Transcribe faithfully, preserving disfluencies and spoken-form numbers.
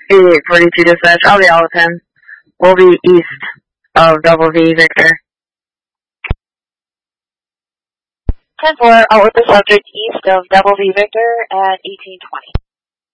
eighty-eight forty-two dispatch, I'll be out with him. We'll be east of Double V, Victor. ten four, out with the subject east of Double V Victor at eighteen twenty.